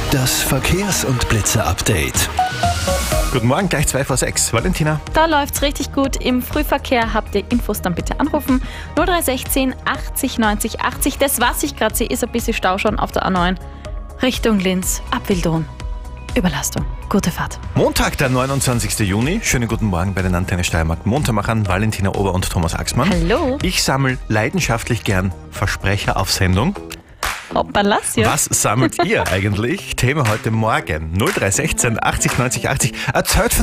Das Verkehrs- und Blitzer-Update. Guten Morgen, gleich 5:02. Valentina. Da läuft's richtig gut. Im Frühverkehr habt ihr Infos, dann bitte anrufen. 0316 80 90 80. Das, was ich gerade sehe, ist ein bisschen Stau schon auf der A9. Richtung Linz, ab Wildon. Überlastung. Gute Fahrt. Montag, der 29. Juni. Schönen guten Morgen bei den Antenne Steiermark Montagsmachern Valentina Ober und Thomas Axmann. Hallo. Ich sammle leidenschaftlich gern Versprecher auf Sendung. Hoppalas, ja. Was sammelt ihr eigentlich? Thema heute Morgen 0316 80 90 80. Erzählt von